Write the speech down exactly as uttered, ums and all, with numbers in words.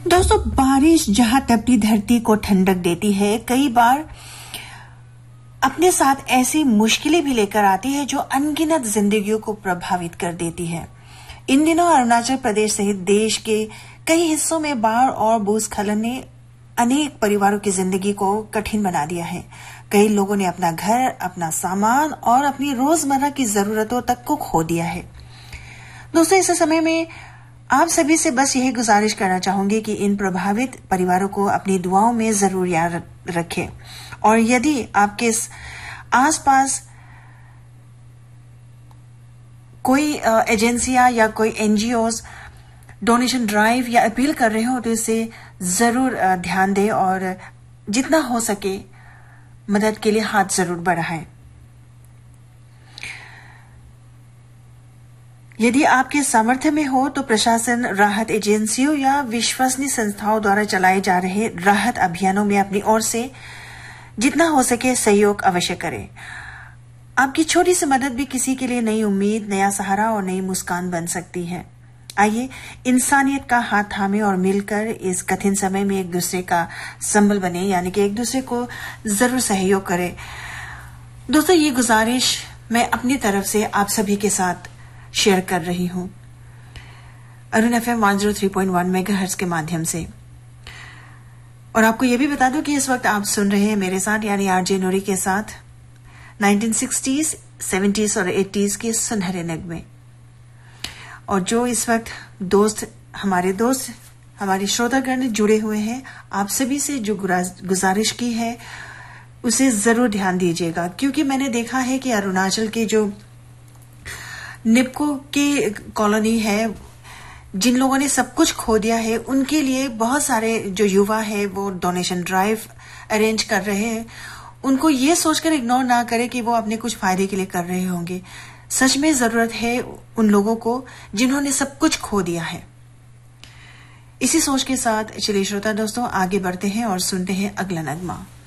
दोस्तों, बारिश जहां तपती धरती को ठंडक देती है, कई बार अपने साथ ऐसी मुश्किलें भी लेकर आती है जो अनगिनत जिंदगियों को प्रभावित कर देती है। इन दिनों अरुणाचल प्रदेश सहित देश के कई हिस्सों में बाढ़ और भूस्खलन ने अनेक परिवारों की जिंदगी को कठिन बना दिया है। कई लोगों ने अपना घर, अपना सामान और अपनी रोजमर्रा की जरूरतों तक को खो दिया है। दोस्तों, इस समय में आप सभी से बस यही गुजारिश करना चाहूंगी कि इन प्रभावित परिवारों को अपनी दुआओं में जरूर याद रखें। और यदि आपके आसपास कोई एजेंसियां या कोई एनजीओज डोनेशन ड्राइव या अपील कर रहे हो तो इसे जरूर ध्यान दें और जितना हो सके मदद के लिए हाथ जरूर बढ़ाएं। यदि आपके सामर्थ्य में हो तो प्रशासन, राहत एजेंसियों या विश्वसनीय संस्थाओं द्वारा चलाए जा रहे राहत अभियानों में अपनी ओर से जितना हो सके सहयोग अवश्य करें। आपकी छोटी सी मदद भी किसी के लिए नई उम्मीद, नया सहारा और नई मुस्कान बन सकती है। आइए इंसानियत का हाथ थामे और मिलकर इस कठिन समय में एक दूसरे का संबल बने, यानी कि एक दूसरे को जरूर सहयोग करें। दोस्तों, ये गुजारिश मैं अपनी तरफ से आप सभी के साथ शेयर कर रही हूं Arun F M one zero three point one megahertz के माध्यम से। और आपको यह भी बता दूं कि इस वक्त आप सुन रहे हैं मेरे साथ, यानी आरजे नूरी के साथ नाइनटीन सिक्सटीज़, सेवेंटीज़ और एटीज़ के सुनहरे नगमे। और जो इस वक्त दोस्त, हमारे दोस्त, हमारे श्रोतागण जुड़े हुए हैं, आप सभी से जो गुजारिश की है उसे जरूर ध्यान दीजिएगा, क्योंकि मैंने देखा है कि अरुणाचल के जो निपको की कॉलोनी है, जिन लोगों ने सब कुछ खो दिया है, उनके लिए बहुत सारे जो युवा है वो डोनेशन ड्राइव अरेंज कर रहे हैं। उनको ये सोचकर इग्नोर ना करें कि वो अपने कुछ फायदे के लिए कर रहे होंगे। सच में जरूरत है उन लोगों को जिन्होंने सब कुछ खो दिया है। इसी सोच के साथ चलिए श्रोता दोस्तों आगे बढ़ते हैं और सुनते हैं अगला नगमा।